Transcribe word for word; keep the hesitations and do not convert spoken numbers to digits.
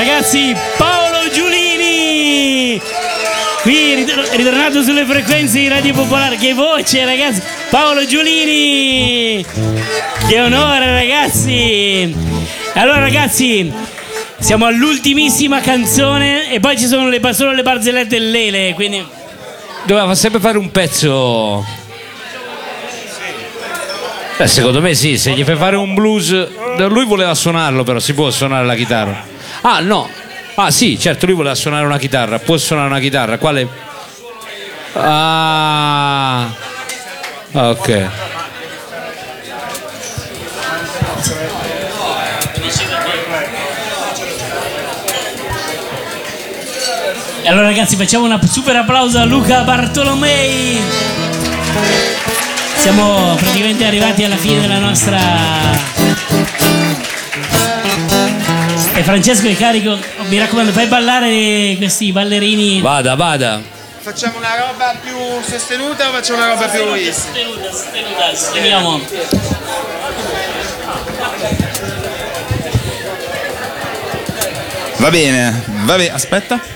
ragazzi, Paolo Giulini, qui ritornato sulle frequenze di Radio Popolare. Che voce, ragazzi, Paolo Giulini, che onore, ragazzi. Allora, ragazzi, siamo all'ultimissima canzone e poi ci sono le, solo le barzellette e l'ele, quindi doveva sempre fare un pezzo. Eh, secondo me sì, se gli fai fare un blues, lui voleva suonarlo, però si può suonare la chitarra. Ah no, ah sì, certo, lui voleva suonare una chitarra, può suonare una chitarra, quale? Ah, ok. E allora, ragazzi, facciamo un super applauso a Luca Bartolomei. Siamo praticamente arrivati alla fine della nostra... E Francesco è carico, mi raccomando, fai ballare questi ballerini. Vada, vada. Facciamo una roba più sostenuta o facciamo una roba più sostenuta? Sostenuta, sosteniamo. Va bene, va bene, aspetta.